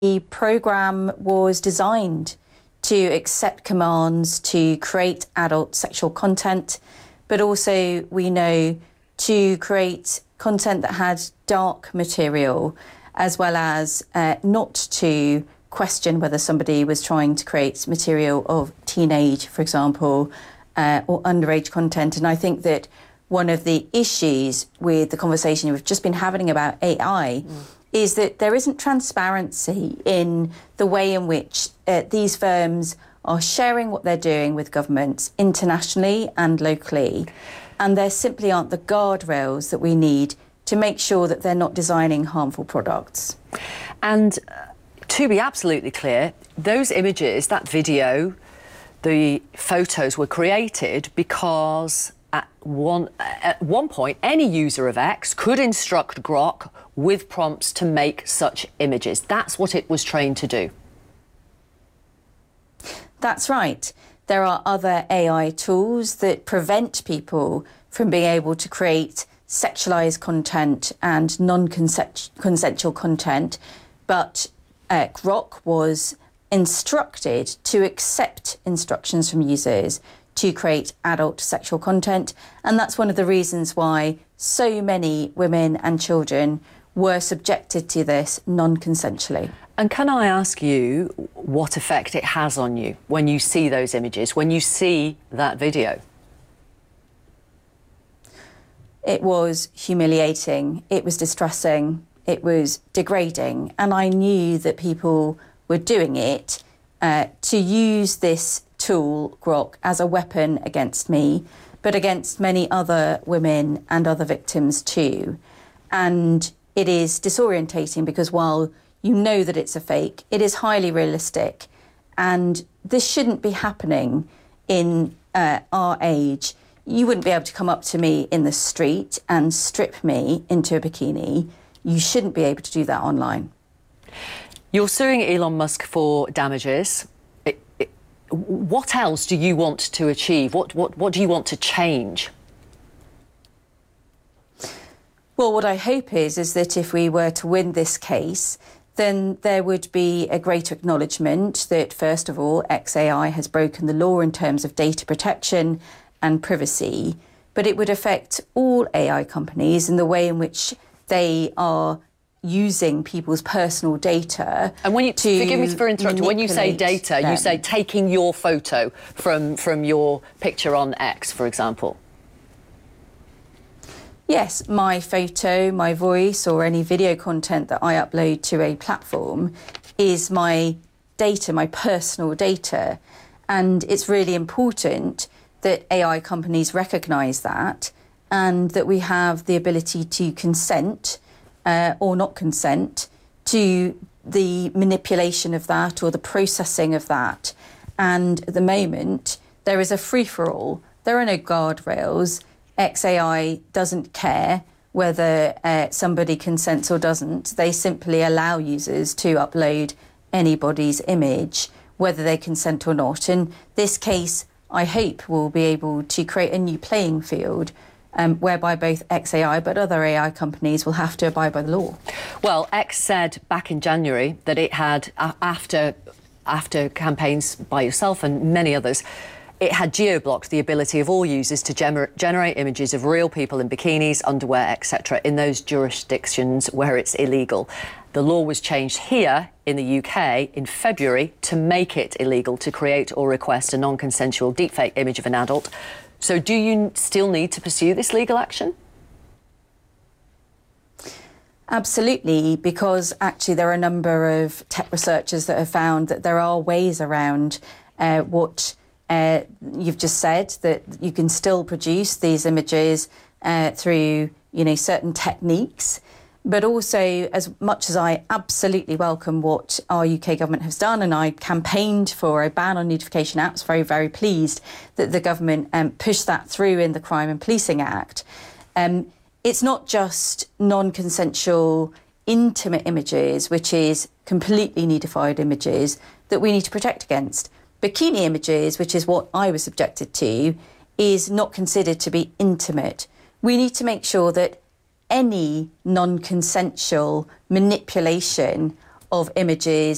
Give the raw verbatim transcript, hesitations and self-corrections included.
The programme was designed to accept commands to create adult sexual content, but also, we know, to create content that had dark material, as well as uh, not to question whether somebody was trying to create material of teenage, for example, uh, or underage content. And I think that one of the issues with the conversation we've just been having about A I mm. is that there isn't transparency in the way in which uh, these firms are sharing what they're doing with governments internationally and locally. And there simply aren't the guardrails that we need to make sure that they're not designing harmful products. And uh, to be absolutely clear, those images, that video, the photos were created because at one, at one point, any user of X could instruct Grok with prompts to make such images. That's what it was trained to do. That's right. There are other A I tools that prevent people from being able to create sexualised content and non-consensual content, but uh, Grok was instructed to accept instructions from users to create adult sexual content, and that's one of the reasons why so many women and children were subjected to this non-consensually. And can I ask you what effect it has on you when you see those images, when you see that video? It was humiliating, it was distressing, it was degrading, and I knew that people were doing it uh, to use this tool, Grok, as a weapon against me, but against many other women and other victims too. And it is disorientating because while you know that it's a fake, it is highly realistic. And this shouldn't be happening in uh, our age. You wouldn't be able to come up to me in the street and strip me into a bikini. You shouldn't be able to do that online. You're suing Elon Musk for damages. It, it, what else do you want to achieve? What, what, what do you want to change? Well, what I hope is, is that if we were to win this case, then there would be a greater acknowledgement that, first of all, X A I has broken the law in terms of data protection and privacy, but it would affect all A I companies in the way in which they are using people's personal data. And when you, to forgive me for interrupting, when you say data, them. you say taking your photo from, from your picture on X, for example. Yes, my photo, my voice, or any video content that I upload to a platform is my data, my personal data. And it's really important that A I companies recognise that and that we have the ability to consent uh, or not consent to the manipulation of that or the processing of that. And at the moment, there is a free-for-all. There are no guardrails. X A I doesn't care whether uh, somebody consents or doesn't. They simply allow users to upload anybody's image, whether they consent or not. In this case, I hope we'll be able to create a new playing field um, whereby both X A I but other A I companies will have to abide by the law. Well, X said back in January that it had, uh, after, after campaigns by yourself and many others, it had geo-blocked the ability of all users to gener generate images of real people in bikinis, underwear, et cetera, in those jurisdictions where it's illegal. The law was changed here in the U K in February to make it illegal to create or request a non-consensual deepfake image of an adult. So do you still need to pursue this legal action? Absolutely, because actually there are a number of tech researchers that have found that there are ways around uh, what Uh, you've just said, that you can still produce these images uh, through, you know, certain techniques. But also, as much as I absolutely welcome what our U K government has done, and I campaigned for a ban on notification apps, very, very pleased that the government um, pushed that through in the Crime and Policing Act. Um, it's not just non-consensual, intimate images, which is completely nudified images, that we need to protect against. Bikini images, which is what I was subjected to, is not considered to be intimate. We need to make sure that any non-consensual manipulation of images